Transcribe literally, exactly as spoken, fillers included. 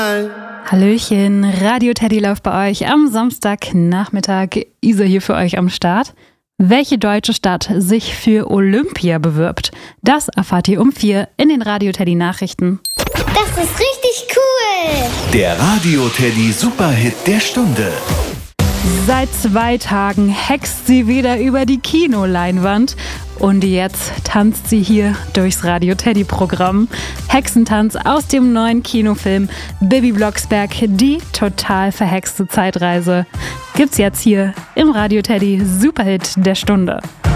Hallöchen, Radio Teddy läuft bei euch am Samstagnachmittag. Isa hier für euch am Start. Welche deutsche Stadt sich für Olympia bewirbt, das erfahrt ihr um vier in den Radio Teddy Nachrichten. Das ist richtig cool! Der Radio Teddy Superhit der Stunde. Seit zwei Tagen hext sie wieder über die Kinoleinwand und jetzt tanzt sie hier durchs Radio Teddy Programm. Hexentanz aus dem neuen Kinofilm Bibi Blocksberg, die total verhexte Zeitreise. Gibt's jetzt hier im Radio Teddy Superhit der Stunde.